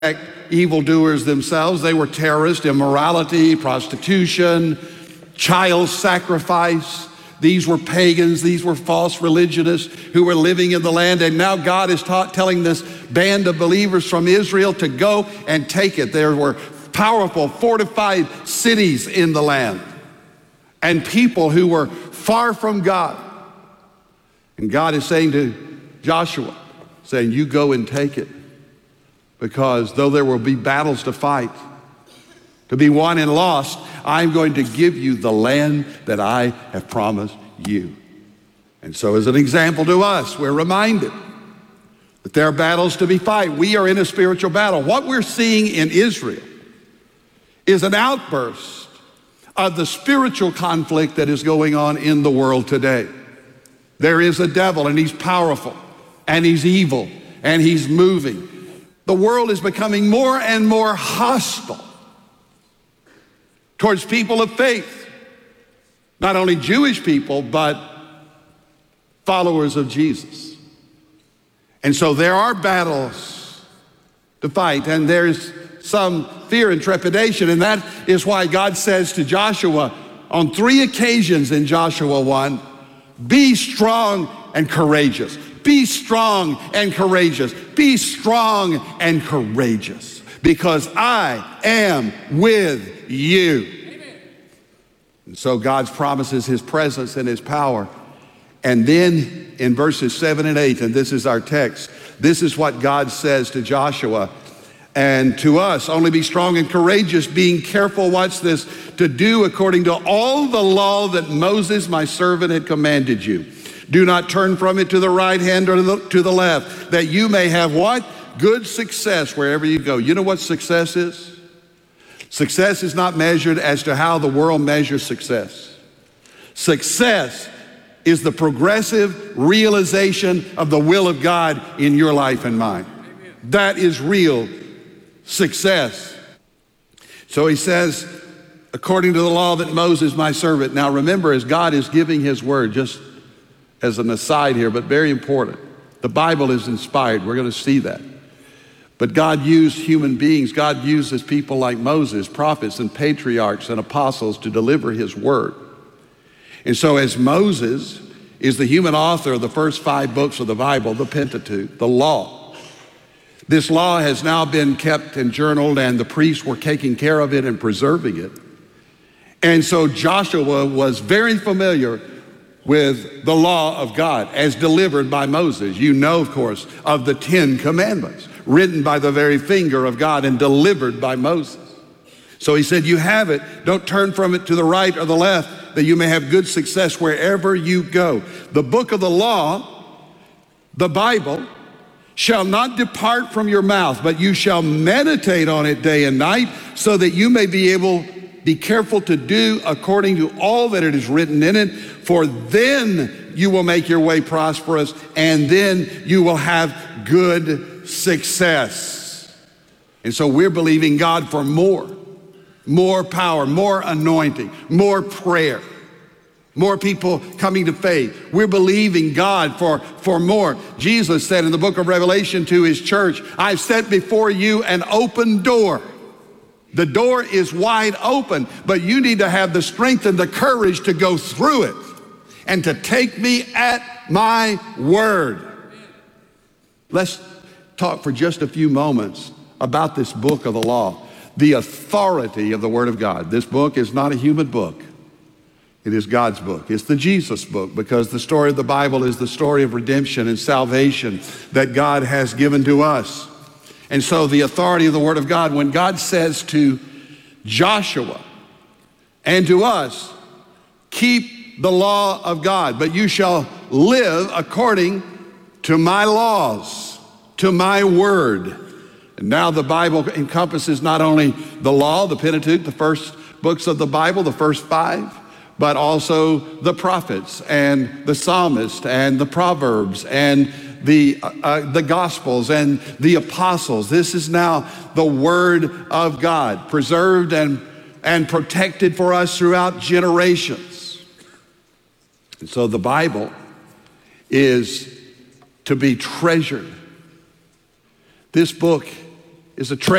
evildoers themselves. They were terrorists, immorality, prostitution, child sacrifice. These were pagans. These were false religionists who were living in the land. And now God is telling this band of believers from Israel to go and take it. There were powerful, fortified cities in the land and people who were far from God. And God is saying to Joshua, saying, you go and take it. Because though there will be battles to fight, to be won and lost, I'm going to give you the land that I have promised you. And so as an example to us, we're reminded that there are battles to be fought. We are in a spiritual battle. What we're seeing in Israel is an outburst of the spiritual conflict that is going on in the world today. There is a devil, and he's powerful, and he's evil, and he's moving. The world is becoming more and more hostile towards people of faith, not only Jewish people, but followers of Jesus. And so there are battles to fight, and there's some fear and trepidation, and that is why God says to Joshua on 3 occasions in Joshua 1, be strong and courageous. Be strong and courageous. Be strong and courageous, because I am with you. Amen. And so God promises his presence and his power. And then in verses 7 and 8, and this is our text, this is what God says to Joshua and to us. Only be strong and courageous, being careful, watch this, to do according to all the law that Moses, my servant, had commanded you. Do not turn from it to the right hand or to the left, that you may have what? Good success wherever you go. You know what success is? Success is not measured as to how the world measures success. Success is the progressive realization of the will of God in your life and mine. Amen. That is real success. So he says, according to the law that Moses, my servant. Now remember, as God is giving his word, just as an aside here, but very important, the Bible is inspired. We're going to see that. But God used human beings. God uses people like Moses, prophets and patriarchs and apostles to deliver his word. And so as Moses is the human author of the first 5 books of the Bible, the Pentateuch, the law, this law has now been kept and journaled, and the priests were taking care of it and preserving it. And so Joshua was very familiar with the law of God as delivered by Moses. You know, of course, of the 10 commandments written by the very finger of God and delivered by Moses. So he said, you have it. Don't turn from it to the right or the left, that you may have good success wherever you go. The book of the law, the Bible, shall not depart from your mouth, but you shall meditate on it day and night, so that you may be careful to do according to all that it is written in it, for then you will make your way prosperous, and then you will have good success. And so we're believing God for more power, more anointing, more prayer, more people coming to faith. We're believing God for more. Jesus said in the book of Revelation to his church, I've set before you an open door. The door is wide open, but you need to have the strength and the courage to go through it and to take me at my word. Let's talk for just a few moments about this book of the law, the authority of the Word of God. This book is not a human book. It is God's book. It's the Jesus book, because the story of the Bible is the story of redemption and salvation that God has given to us. And so the authority of the Word of God, when God says to Joshua and to us, keep the law of God, but you shall live according to my laws, to my word. And now the Bible encompasses not only the law, the Pentateuch, the first books of the Bible, the first 5, but also the prophets and the psalmist and the Proverbs and the Gospels and the apostles. This is now the Word of God, preserved and protected for us throughout generations. And so the Bible is to be treasured. This book is a